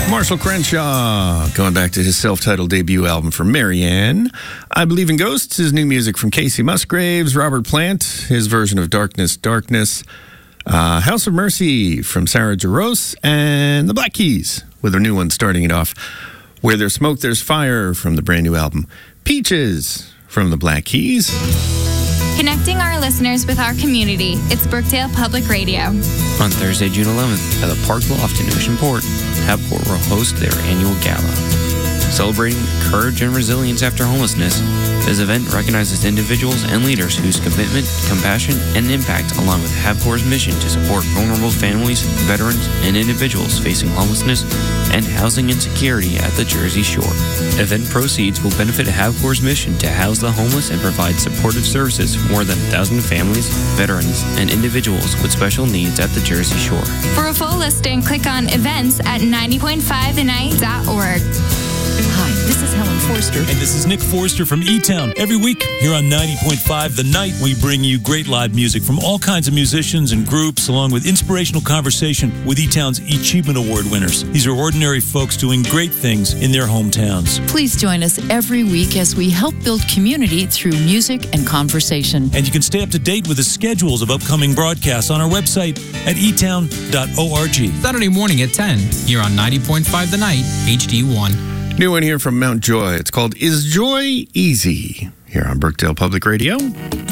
Marshall Crenshaw, going back to his self-titled debut album for Marianne. I Believe in Ghosts, his new music from Casey Musgraves. Robert Plant, his version of Darkness, Darkness. House of Mercy from Sarah Jarosz. And the Black Keys, with their new one starting it off. Where There's Smoke, There's Fire from the brand new album. Peaches from the Black Keys. Connecting our listeners with our community, it's Brookdale Public Radio. On Thursday, June 11th, at the Park Loft in Oceanport, Habport will host their annual gala. Celebrating courage and resilience after homelessness, this event recognizes individuals and leaders whose commitment, compassion, and impact align with Habport's mission to support vulnerable families, veterans, and individuals facing homelessness and housing insecurity at the Jersey Shore. Event proceeds will benefit Habport's mission to house the homeless and provide supportive services for more than 1,000 families, veterans, and individuals with special needs at the Jersey Shore. For a full listing, click on events at 90.5thenight.org. Hi, this is Helen Forster. And this is Nick Forster from E-Town. Every week here on 90.5 The Night, we bring you great live music from all kinds of musicians and groups, along with inspirational conversation with E-Town's Achievement Award winners. These are ordinary folks doing great things in their hometowns. Please join us every week as we help build community through music and conversation. And you can stay up to date with the schedules of upcoming broadcasts on our website at etown.org. Saturday morning at 10, here on 90.5 The Night, HD1. New one here from Mount Joy. It's called Is Joy Easy? Here on Brookdale Public Radio.